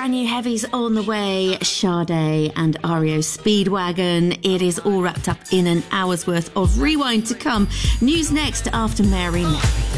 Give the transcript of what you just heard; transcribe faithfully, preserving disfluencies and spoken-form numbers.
brand new heavies on the way. Sade and R E O Speedwagon. It is all wrapped up in an hour's worth of rewind to come. News next after Mary Mary.